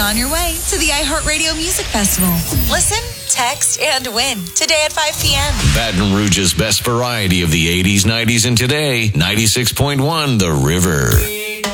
on your way to the iHeartRadio Music Festival. Listen, text, and win today at 5 p.m. Baton Rouge's best variety of the 80s, 90s, and today. 96.1 The River.